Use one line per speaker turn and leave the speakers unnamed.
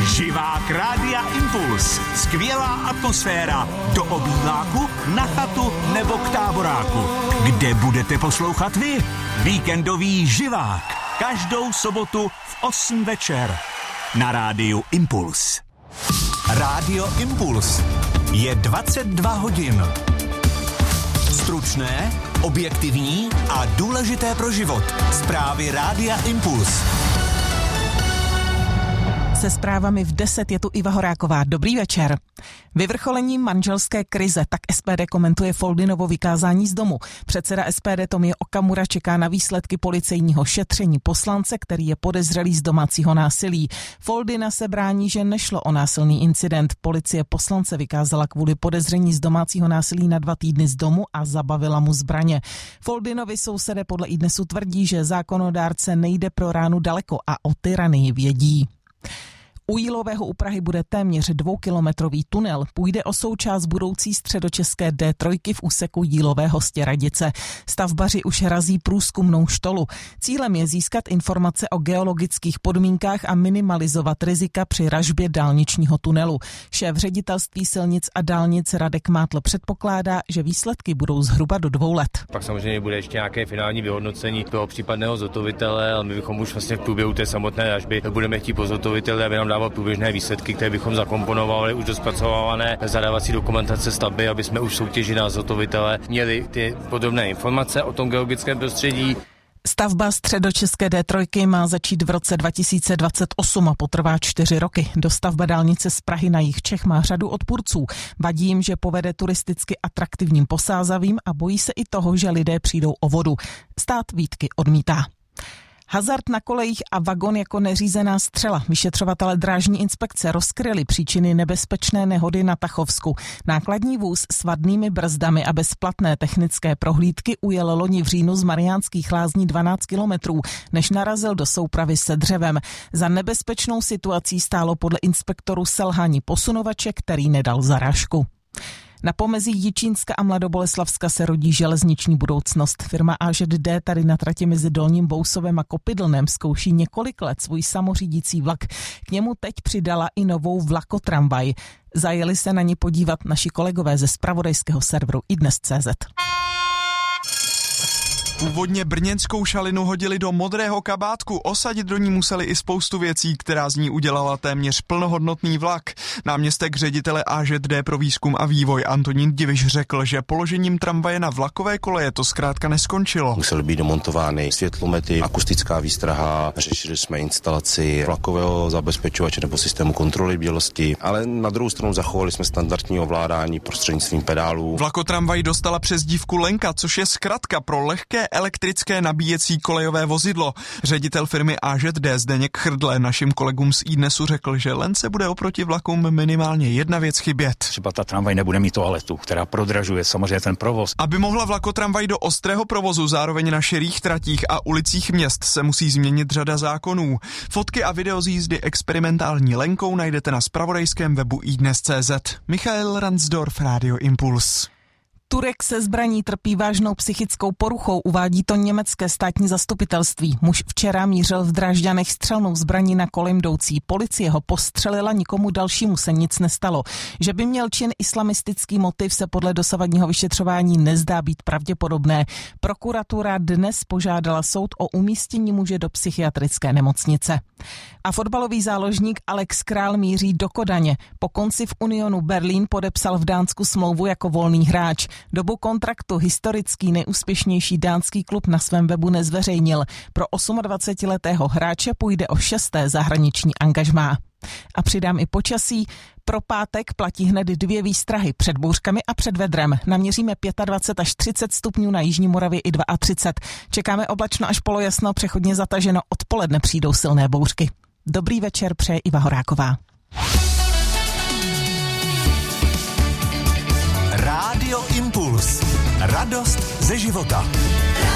Živák Rádia Impuls. Skvělá atmosféra. Do obýváku, na chatu nebo k táboráku. Kde budete poslouchat vy? Víkendový živák. Každou sobotu v 8 večer. Na Rádiu Impuls. Rádio Impuls. Je 22 hodin. Stručné, objektivní a důležité pro život. Zprávy Rádia Impuls.
Se zprávami v 10 je tu Iva Horáková. Dobrý večer. Vyvrcholením manželské krize, tak SPD komentuje Foldynovo vykázání z domu. Předseda SPD Tomio Okamura čeká na výsledky policejního šetření poslance, který je podezřelý z domácího násilí. Foldyna se brání, že nešlo o násilný incident. Policie poslance vykázala kvůli podezření z domácího násilí na 2 týdny z domu a zabavila mu zbraně. Foldynovi sousedé podle iDnesu tvrdí, že zákonodárce nejde pro ránu daleko a o tyranii vědí. U Jílového u Prahy bude téměř 2kilometrový tunel. Půjde o součást budoucí středočeské D3 v úseku Jílového Stěradice. Stavbaři už razí průzkumnou štolu. Cílem je získat informace o geologických podmínkách a minimalizovat rizika při ražbě dálničního tunelu. Šéf ředitelství silnic a dálnic Radek Mátl předpokládá, že výsledky budou zhruba do 2 let.
Pak samozřejmě bude ještě nějaké finální vyhodnocení toho případného zhotovitele, ale my bychom už vlastně v průběhu té samotné ražby budeme chtít po zhotoviteli, aby nám dával průběžné výsledky, které bychom zakomponovali už do zpracované zadávací dokumentace stavby, aby jsme už v soutěži na zhotovitele měli ty podrobné informace o tom geologickém prostředí.
Stavba středočeské D3 má začít v roce 2028 a potrvá 4 roky. Dostavba dálnice z Prahy na jih Čech má řadu odpůrců. Vadí jim, že povede turisticky atraktivním Posázavím a bojí se i toho, že lidé přijdou o vodu. Stát výtky odmítá. Hazard na kolejích a vagon jako neřízená střela. Vyšetřovatelé drážní inspekce rozkryli příčiny nebezpečné nehody na Tachovsku. Nákladní vůz s vadnými brzdami a bez platné technické prohlídky ujel loni v říjnu z Mariánských Lázní 12 kilometrů, než narazil do soupravy se dřevem. Za nebezpečnou situací stálo podle inspektorů selhání posunovače, který nedal zarážku. Na pomezí Jičínska a Mladoboleslavska se rodí železniční budoucnost. Firma AŽD tady na trati mezi Dolním Bousovem a Kopidlnem zkouší několik let svůj samořídící vlak. K němu teď přidala i novou vlakotramvaj. Zajeli se na ní podívat naši kolegové ze zpravodajského serveru iDnes.cz.
Původně brněnskou šalinu hodili do modrého kabátku, osadit do ní museli i spoustu věcí, která z ní udělala téměř plnohodnotný vlak. Náměstek ředitele AŽD pro výzkum a vývoj Antonín Diviš řekl, že položením tramvaje na vlakové koleje to zkrátka neskončilo.
Musely být demontovány světlomety, akustická výstraha, řešili jsme instalaci vlakového zabezpečovače nebo systému kontroly bdělosti, ale na druhou stranu zachovali jsme standardní ovládání prostřednictvím pedálů.
Vlakotramvaj dostala přezdívku Lenka, což je zkratka pro lehké elektrické nabíjecí kolejové vozidlo. Ředitel firmy AŽD Zdeněk Chrdle našim kolegům z iDnesu řekl, že Lence bude oproti vlakům minimálně jedna věc chybět.
Třeba ta tramvaj nebude mít toaletu, která prodražuje samozřejmě ten provoz.
Aby mohla vlakotramvaj do ostrého provozu zároveň na širých tratích a ulicích měst se musí změnit řada zákonů. Fotky a video z jízdy experimentální Lenkou najdete na zpravodajském webu iDnes.cz. Michael Ransdorf, Rádio Impuls.
Turek se zbraní trpí vážnou psychickou poruchou, uvádí to německé státní zastupitelství. Muž včera mířil v Drážďanech střelnou zbraní na kolem jdoucí. Policie ho postřelila, nikomu dalšímu se nic nestalo. Že by měl čin islamistický motiv, se podle dosavadního vyšetřování nezdá být pravděpodobné. Prokuratura dnes požádala soud o umístění muže do psychiatrické nemocnice. A fotbalový záložník Alex Král míří do Kodaně. Po konci v Unionu Berlín podepsal v Dánsku smlouvu jako volný hráč. Dobu kontraktu historický nejúspěšnější dánský klub na svém webu nezveřejnil. Pro 28letého hráče půjde o 6. zahraniční angažmá. A přidám i počasí. Pro pátek platí hned 2 výstrahy před bouřkami a před vedrem. Naměříme 25 až 30 stupňů, na jižní Moravě i 32. Čekáme oblačno až polojasno, přechodně zataženo, odpoledne přijdou silné bouřky. Dobrý večer, přeje Iva Horáková.
Rádio Impuls. Radost ze života.